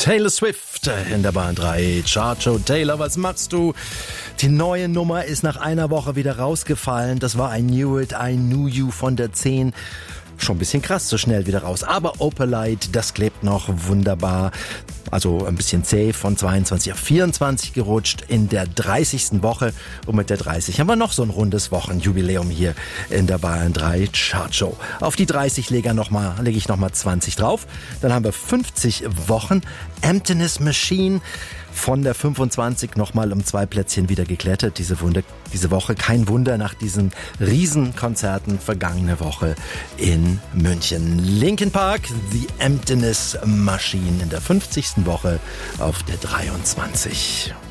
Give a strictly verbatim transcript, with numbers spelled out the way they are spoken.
Taylor Swift in der Bahn drei. Chartshow. Taylor, was machst du? Die neue Nummer ist nach einer Woche wieder rausgefallen. Das war ein Knew It, I Knew You von der zehn. Schon ein bisschen krass, so schnell wieder raus. Aber Opalite, das klebt noch wunderbar. Also ein bisschen zäh, von zweiundzwanzig auf vierundzwanzig gerutscht in der dreißigsten Woche. Und mit der dreißig haben wir noch so ein rundes Wochenjubiläum hier in der Bayern drei Chartshow. Auf die dreißig lege noch mal, lege ich nochmal zwanzig drauf. Dann haben wir fünfzig Wochen. Emptiness Machine von der fünfundzwanzig nochmal um zwei Plätzchen wieder geklettert. Diese, Wunder, diese Woche, kein Wunder nach diesen Riesenkonzerten vergangene Woche in München. Linkin Park, The Emptiness Machine in der fünfzigsten Woche auf der dreiundzwanzig.